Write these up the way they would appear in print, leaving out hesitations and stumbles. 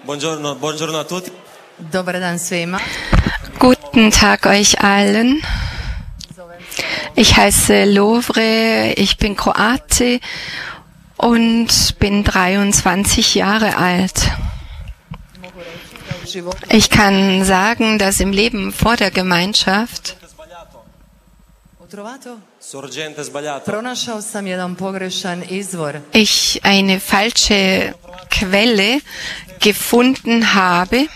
Buongiorno a tutti. Dobar dan svima. Guten Tag euch allen. Ich heiße Lovre, ich bin Kroate und bin 23 Jahre alt. Ich kann sagen, dass im Leben vor der Gemeinschaft Pronašao sam jedan pogrešan izvor. ich eine falsche Quelle gefunden habe.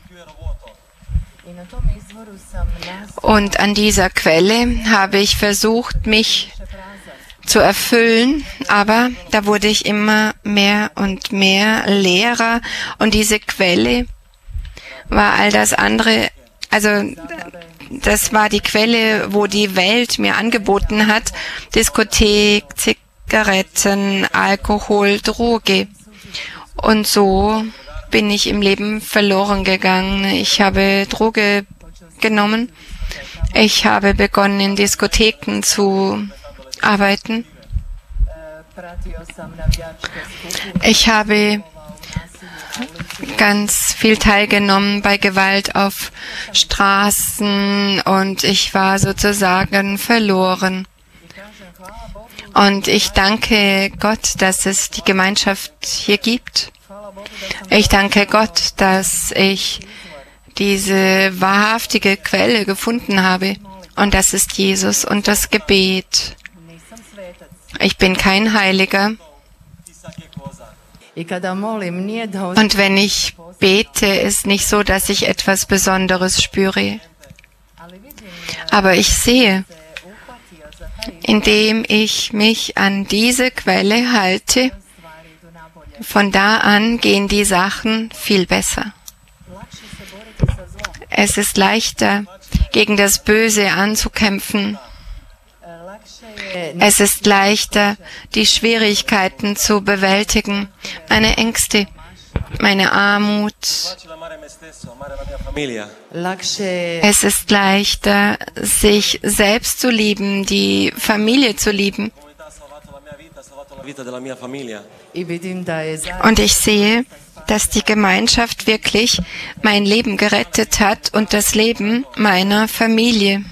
Und an dieser Quelle habe ich versucht, mich zu erfüllen, aber da wurde ich immer mehr und mehr leerer und diese Quelle war all das andere, also das war die Quelle, wo die Welt mir angeboten hat, Diskothek, Zigaretten, Alkohol, Droge. Und so bin ich im Leben verloren gegangen. Ich habe Droge genommen. Ich habe begonnen, in Diskotheken zu arbeiten. Ich habe ganz viel teilgenommen bei Gewalt auf Straßen und ich war sozusagen verloren. Und ich danke Gott, dass es die Gemeinschaft hier gibt. Ich danke Gott, dass ich diese wahrhaftige Quelle gefunden habe. Und das ist Jesus und das Gebet. Ich bin kein Heiliger. Und wenn ich bete, ist nicht so, dass ich etwas Besonderes spüre. Aber ich sehe, indem ich mich an diese Quelle halte, von da an gehen die Sachen viel besser. Es ist leichter, gegen das Böse anzukämpfen. Es ist leichter, die Schwierigkeiten zu bewältigen, meine Ängste, meine Armut. Es ist leichter, sich selbst zu lieben, die Familie zu lieben. Und ich sehe, dass die Gemeinschaft wirklich mein Leben gerettet hat und das Leben meiner Familie.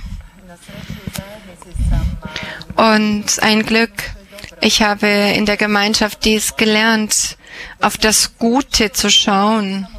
Und ein Glück, ich habe in der Gemeinschaft dies gelernt, auf das Gute zu schauen.